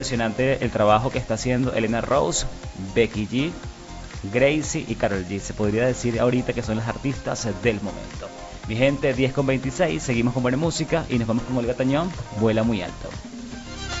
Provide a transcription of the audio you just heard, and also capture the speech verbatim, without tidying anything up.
Impresionante el trabajo que está haciendo Elena Rose, Becky G, Gracie y Karol G. Se podría decir ahorita que son las artistas del momento. Mi gente, diez con veintiséis, seguimos con buena música y nos vamos con Olga Tañón, Vuela muy alto.